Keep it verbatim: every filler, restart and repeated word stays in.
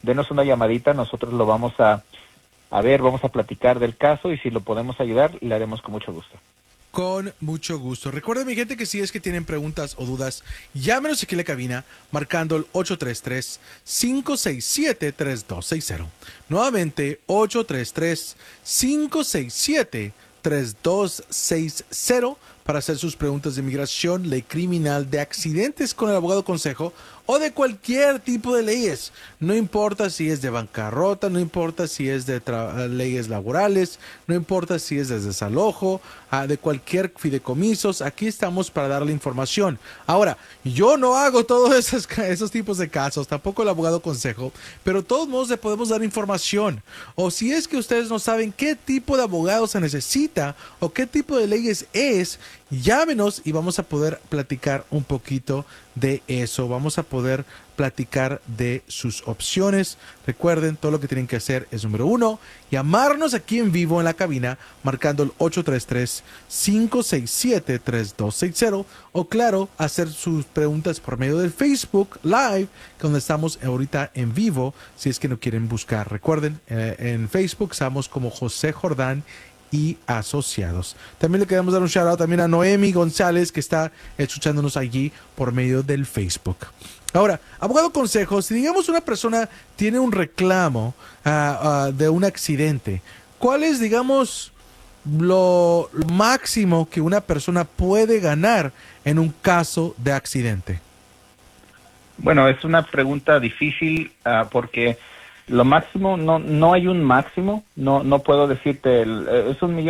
denos una llamadita, nosotros lo vamos a, a ver, vamos a platicar del caso y si lo podemos ayudar, le haremos con mucho gusto. Con mucho gusto. Recuerden, mi gente, que si es que tienen preguntas o dudas, llámenos aquí en la cabina marcando el ocho tres tres, cinco seis siete, tres dos seis cero. Nuevamente, ocho tres tres, cinco seis siete, tres dos seis cero para hacer sus preguntas de inmigración, ley criminal, de accidentes con el abogado consejo o de cualquier tipo de leyes. No importa si es de bancarrota, no importa si es de leyes laborales, no importa si es de desalojo, uh, de cualquier fideicomisos. Aquí estamos para darle información. Ahora, yo no hago todos esos, esos tipos de casos, tampoco el abogado consejo, pero de todos modos le podemos dar información. O si es que ustedes no saben qué tipo de abogado se necesita o qué tipo de leyes es, llámenos y vamos a poder platicar un poquito de eso. Vamos a poder platicar de sus opciones. Recuerden, todo lo que tienen que hacer es, número uno, llamarnos aquí en vivo en la cabina marcando el ocho tres tres, cinco seis siete, tres dos seis cero o, claro, hacer sus preguntas por medio del Facebook Live, donde estamos ahorita en vivo, si es que no quieren buscar. Recuerden, eh, en Facebook estamos como José Jordán y Asociados. También le queremos dar un shout out también a Noemi González, que está escuchándonos allí por medio del Facebook. Ahora, abogado consejo, si digamos una persona tiene un reclamo uh, uh, de un accidente, ¿cuál es, digamos, lo máximo que una persona puede ganar en un caso de accidente? Bueno, es una pregunta difícil uh, porque lo máximo, no no hay un máximo, no no puedo decirte, el, es un millón.